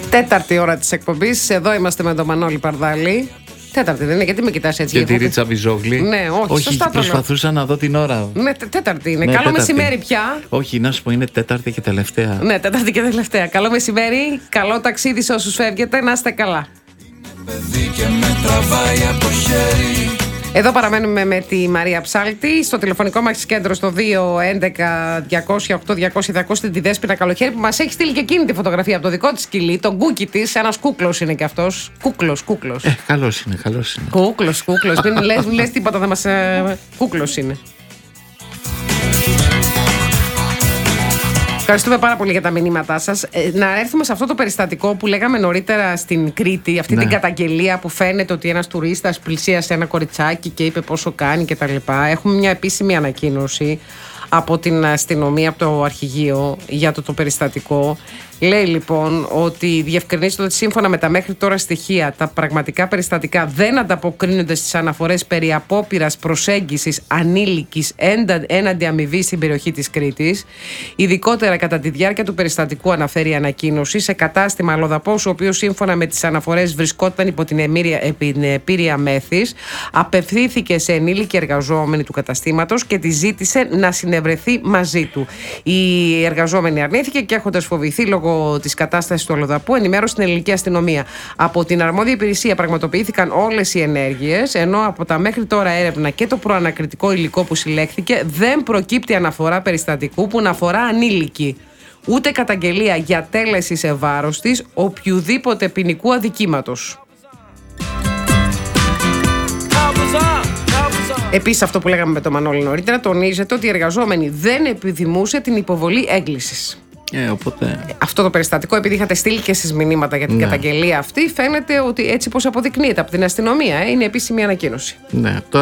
Τέταρτη ώρα της εκπομπής. Εδώ είμαστε με τον Μανώλη Παρδάλη. Τέταρτη δεν είναι, γιατί με κοιτάς έτσι? Και τη Ρίτσα Βυζόγλη. Ναι, όχι, σωστά προσπαθούσα να δω την ώρα. Ναι, τέταρτη είναι. Ναι, Καλό τέταρτη. μεσημέρι πια. Όχι, να σου πω, είναι τέταρτη και τελευταία. Ναι, τέταρτη και τελευταία. Καλό μεσημέρι, καλό ταξίδι σε όσους φεύγετε, να είστε καλά. Εδώ παραμένουμε με τη Μαρία Ψάλτη. Στο τηλεφωνικό μας κέντρο στο 211-200-8200 θα ακούσετε τη Δέσποινα Καλοχέρη που μας έχει στείλει και εκείνη τη φωτογραφία από το δικό της σκυλί, τον Κούκι της. Ένας κούκλος είναι και αυτός. Κούκλος. Καλός είναι. Κούκλος. Μην λες τίποτα, δεν μας. Κούκλος είναι. Ευχαριστούμε πάρα πολύ για τα μηνύματά σας. Να έρθουμε σε αυτό το περιστατικό που λέγαμε νωρίτερα στην Κρήτη, αυτή την καταγγελία που φαίνεται ότι ένας τουρίστας πλησίασε ένα κοριτσάκι και είπε πόσο κάνει κτλ. Έχουμε μια επίσημη ανακοίνωση από την αστυνομία, από το αρχηγείο για το περιστατικό. Λέει λοιπόν ότι διευκρινίζεται ότι σύμφωνα με τα μέχρι τώρα στοιχεία, τα πραγματικά περιστατικά δεν ανταποκρίνονται στις αναφορές περί απόπειρας προσέγγισης ανήλικης έναντι αμοιβής στην περιοχή της Κρήτης. Ειδικότερα κατά τη διάρκεια του περιστατικού, αναφέρει η ανακοίνωση, σε κατάστημα αλλοδαπός, ο οποίος σύμφωνα με τις αναφορές βρισκόταν υπό την επίρρεια μέθης, απευθύνθηκε σε ενήλικη εργαζόμενη του καταστήματος και τη ζήτησε να συνευρεθεί μαζί του. Η εργαζόμενη αρνήθηκε και έχοντας φοβηθεί λόγω της κατάστασης του αλλοδαπού, ενημέρωσε την ελληνική αστυνομία. Από την αρμόδια υπηρεσία πραγματοποιήθηκαν όλες οι ενέργειες, ενώ από τα μέχρι τώρα έρευνα και το προανακριτικό υλικό που συλλέχθηκε δεν προκύπτει αναφορά περιστατικού που να αφορά ανήλικη. Ούτε καταγγελία για τέλεση σε βάρος της οποιουδήποτε ποινικού αδικήματος. Επίσης, αυτό που λέγαμε με τον Μανώλη νωρίτερα, τονίζεται ότι η εργαζόμενη δεν επιθυμούσε την υποβολή έγκλησης. Οπότε... Αυτό το περιστατικό, επειδή είχατε στείλει και εσείς μηνύματα για την καταγγελία αυτή, φαίνεται ότι έτσι πως αποδεικνύεται από την αστυνομία. Είναι επίσημη ανακοίνωση. Ναι,